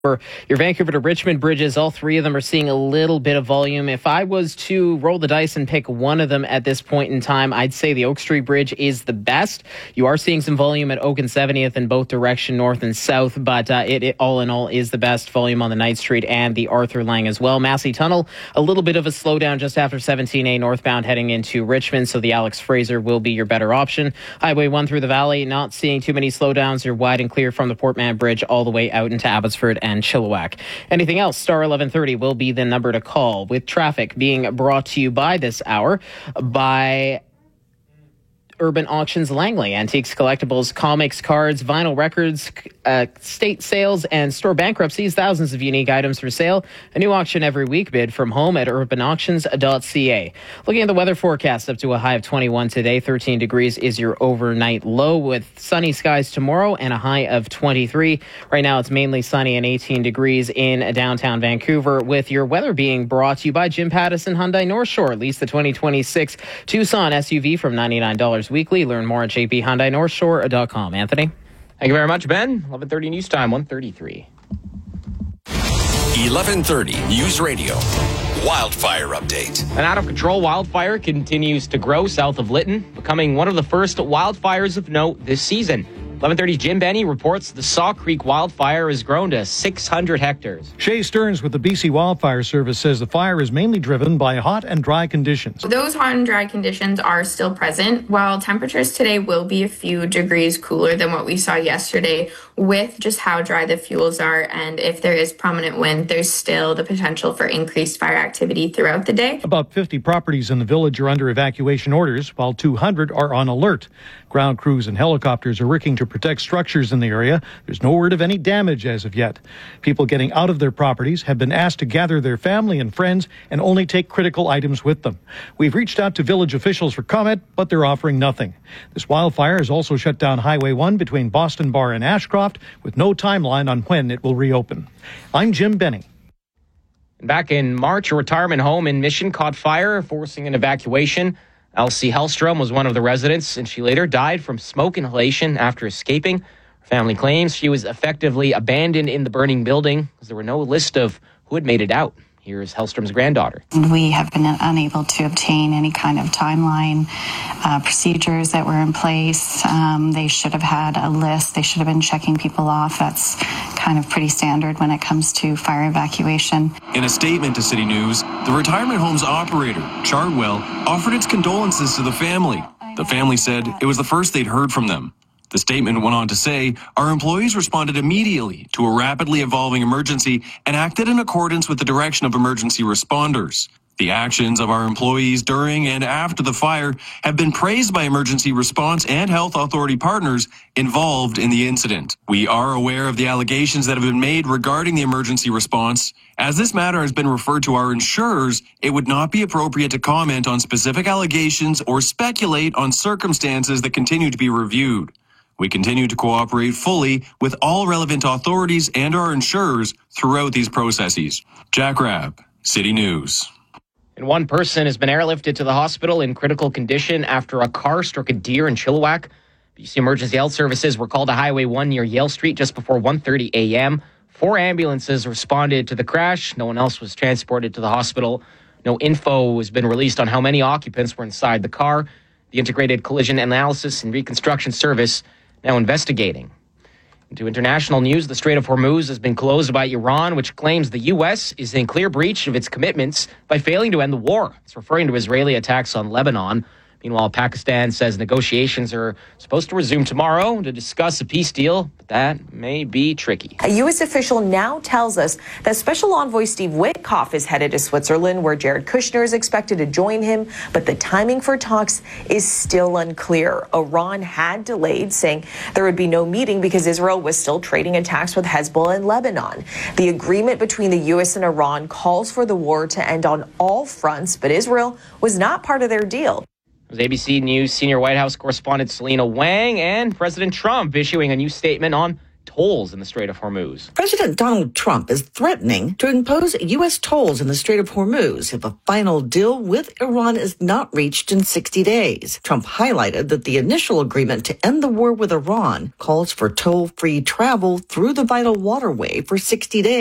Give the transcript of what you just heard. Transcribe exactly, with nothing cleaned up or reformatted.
For your Vancouver to Richmond bridges, all three of them are seeing a little bit of volume. If I was to roll the dice and pick one of them at this point in time, I'd say the Oak Street Bridge is the best. You are seeing some volume at Oak and seventieth in both direction, north and south, but uh, it, it all in all is the best volume on the Knight Street and the Arthur Lang as well. Massey Tunnel, a little bit of a slowdown just after seventeen A northbound heading into Richmond, so the Alex Fraser will be your better option. Highway one through the valley, not seeing too many slowdowns. You're wide and clear from the Port Mann Bridge all the way out into Abbotsford and and Chilliwack. Anything else? Star eleven thirty will be the number to call, with traffic being brought to you by this hour by Urban Auctions Langley. Antiques, collectibles, comics, cards, vinyl records, uh, state sales, and store bankruptcies. Thousands of unique items for sale. A new auction every week. Bid from home at urban auctions dot c a. Looking at the weather forecast, up to a high of twenty-one today. thirteen degrees is your overnight low, with sunny skies tomorrow and a high of twenty-three. Right now it's mainly sunny and eighteen degrees in downtown Vancouver, with your weather being brought to you by Jim Pattison Hyundai North Shore. Lease the twenty twenty-six Tucson S U V from ninety-nine dollars weekly. Learn more at j p hyundai north shore dot com. Anthony? Thank you very much, Ben. eleven thirty news time, one thirty-three. eleven thirty News Radio. Wildfire update. An out-of-control wildfire continues to grow south of Lytton, becoming one of the first wildfires of note this season. eleven thirty's Jim Benny reports the Saw Creek wildfire has grown to six hundred hectares. Shay Stearns with the B C Wildfire Service says the fire is mainly driven by hot and dry conditions. Those hot and dry conditions are still present. While temperatures today will be a few degrees cooler than what we saw yesterday, with just how dry the fuels are, and if there is prominent wind, there's still the potential for increased fire activity throughout the day. About fifty properties in the village are under evacuation orders, while two hundred are on alert. Ground crews and helicopters are working to protect structures in the area. There's no word of any damage as of yet. People getting out of their properties have been asked to gather their family and friends and only take critical items with them. We've reached out to village officials for comment, but they're offering nothing. This wildfire has also shut down Highway one between Boston Bar and Ashcroft, with no timeline on when it will reopen. I'm Jim Benny. Back in March, a retirement home in Mission caught fire, forcing an evacuation. Elsie Hellstrom was one of the residents, and she later died from smoke inhalation after escaping. Her family claims she was effectively abandoned in the burning building, as there were no list of who had made it out. Here's Hellstrom's granddaughter. We have been unable to obtain any kind of timeline, uh, procedures that were in place. Um, they should have had a list. They should have been checking people off. That's kind of pretty standard when it comes to fire evacuation. In a statement to City News, the retirement home's operator, Chartwell, offered its condolences to the family. The family said it was the first they'd heard from them. The statement went on to say, our employees responded immediately to a rapidly evolving emergency and acted in accordance with the direction of emergency responders. The actions of our employees during and after the fire have been praised by emergency response and health authority partners involved in the incident. We are aware of the allegations that have been made regarding the emergency response. As this matter has been referred to our insurers, it would not be appropriate to comment on specific allegations or speculate on circumstances that continue to be reviewed. We continue to cooperate fully with all relevant authorities and our insurers throughout these processes. Jack Rabb, City News. And one person has been airlifted to the hospital in critical condition after a car struck a deer in Chilliwack. B C Emergency Health Services were called to Highway one near Yale Street just before one thirty a.m. Four ambulances responded to the crash. No one else was transported to the hospital. No info has been released on how many occupants were inside the car. The Integrated Collision Analysis and Reconstruction Service now investigating. Into international news, the Strait of Hormuz has been closed by Iran, which claims the U S is in clear breach of its commitments by failing to end the war. It's referring to Israeli attacks on Lebanon. Meanwhile, Pakistan says negotiations are supposed to resume tomorrow to discuss a peace deal, but that may be tricky. A U S official now tells us that Special Envoy Steve Witkoff is headed to Switzerland, where Jared Kushner is expected to join him, but the timing for talks is still unclear. Iran had delayed, saying there would be no meeting because Israel was still trading attacks with Hezbollah in Lebanon. The agreement between the U S and Iran calls for the war to end on all fronts, but Israel was not part of their deal. It was A B C News senior White House correspondent Selena Wang and President Trump issuing a new statement on tolls in the Strait of Hormuz. President Donald Trump is threatening to impose U S tolls in the Strait of Hormuz if a final deal with Iran is not reached in sixty days. Trump highlighted that the initial agreement to end the war with Iran calls for toll-free travel through the vital waterway for sixty days.